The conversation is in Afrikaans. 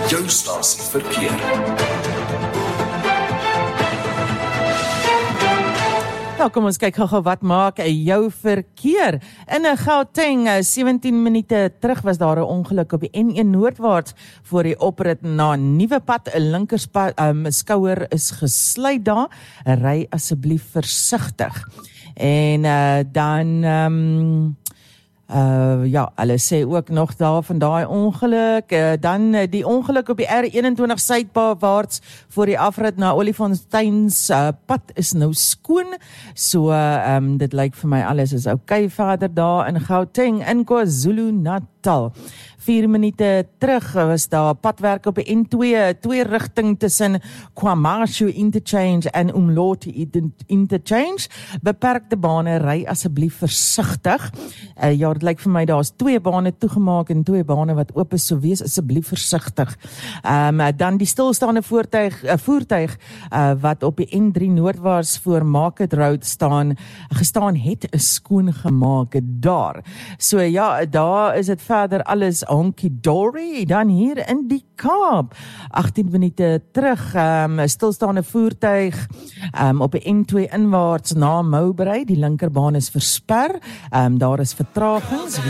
Jou stasie verkeer. Nou, kom ons kyk gou wat maak jou verkeer. In Gauteng, 17 minute terug was daar 'n ongeluk op die N1 noordwaarts voor die oprit na Nuwe Pad. 'n linkerskouer is gesluit daar. Ry asseblief versigtig. En dan ja, hulle sê ook nog daar van daai ongeluk, dan die ongeluk op die R21 suidwaarts voor die afrit na Olifantsfonteins pad is nou skoon, so dit lyk vir my alles is okay verder daar in Gauteng, in KwaZulu-Natal. 4 minute terug was daar padwerk op die N2, twee rigting tussen KwaMashu Interchange en Umloti Interchange. Beperkte bane, ry asseblief versigtig. Ja, dit lyk vir my daar's 2 bane toegemaak en 2 bane wat oop is, so wees asseblief versigtig. Dan die stilstaande voertuig wat op die N3 noordwaarts voor Market Road gestaan het, is skoon gemaak daar. So ja, daar is dit verder alles honky-dory. Dan hier in die Kaap, 18 minute terug, stilstaande voertuig op die N2 inwaarts na Mowbray, die linkerbaan is versper, daar is vertragings.